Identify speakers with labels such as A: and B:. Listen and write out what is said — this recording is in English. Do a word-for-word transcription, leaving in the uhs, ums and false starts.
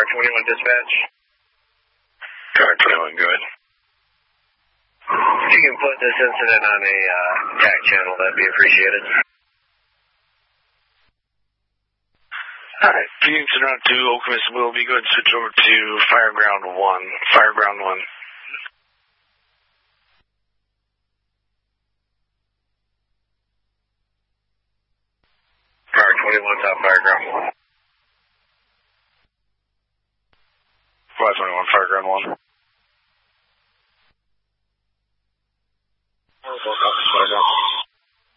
A: twenty-one dispatch.
B: Car twenty-one, good.
A: If you can put this incident on a uh, T A C channel, that'd be appreciated.
B: Alright, Phoenix and Route two, Okemos will be good. Switch over to Fireground one. Fireground one.
A: Car twenty-one, top Fireground one.
B: Car twenty-one, Fireground one.